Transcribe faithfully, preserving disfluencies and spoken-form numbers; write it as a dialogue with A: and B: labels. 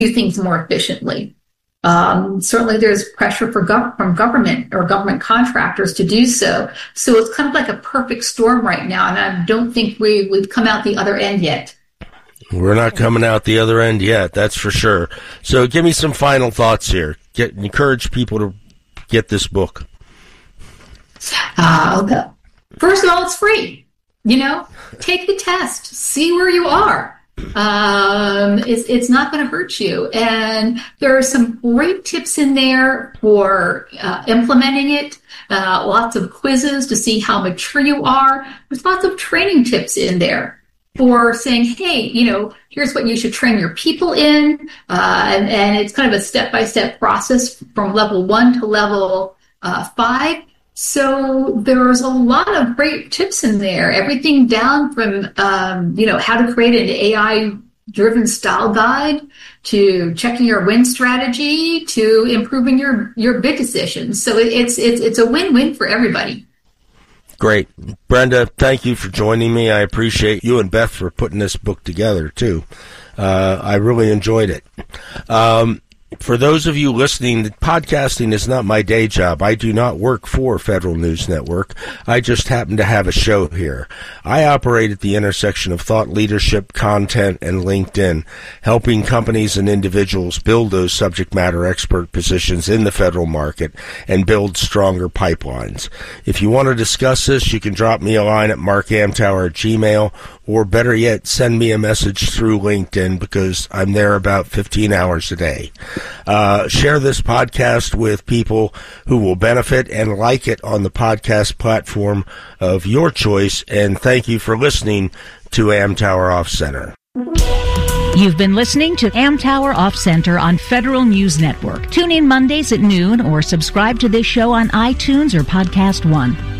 A: do things more efficiently. Um, certainly there's pressure for gov- from government or government contractors to do so. So it's kind of like a perfect storm right now, and I don't think we, we've come out the other end yet.
B: We're not coming out the other end yet, that's for sure. So give me some final thoughts here. Get encourage people to get this book.
A: Uh, okay. First of all, it's free. You know, take the test, see where you are. Um, it's, it's not going to hurt you. And there are some great tips in there for uh, implementing it. Uh, lots of quizzes to see how mature you are. There's lots of training tips in there for saying, hey, you know, here's what you should train your people in. Uh, and, and it's kind of a step-by-step process from level one to level uh, five. So there's a lot of great tips in there, everything down from, um, you know, how to create an A I-driven style guide to checking your win strategy to improving your, your bid decisions. So it, it's, it's, it's a win-win for everybody.
B: Great. Brenda, thank you for joining me. I appreciate you and Beth for putting this book together, too. Uh, I really enjoyed it. Um, For those of you listening, podcasting is not my day job. I do not work for Federal News Network. I just happen to have a show here. I operate at the intersection of thought leadership, content, and LinkedIn, helping companies and individuals build those subject matter expert positions in the federal market and build stronger pipelines. If you want to discuss this, you can drop me a line at mark amtower at gmail, or better yet, send me a message through LinkedIn because I'm there about fifteen hours a day. Uh, share this podcast with people who will benefit and like it on the podcast platform of your choice. And thank you for listening to Amtower Off Center.
C: You've been listening to Amtower Off Center on Federal News Network. Tune in Mondays at noon or subscribe to this show on iTunes or Podcast One.